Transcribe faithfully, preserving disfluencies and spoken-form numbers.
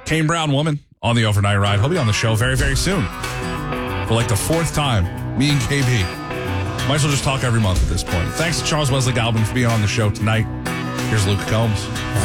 Kane Brown Woman on the overnight ride. He'll be on the show very, very soon. For like the fourth time, me and K B. Might as well just talk every month at this point. Thanks to Charles Wesley Galvin for being on the show tonight. Here's Luke Combs.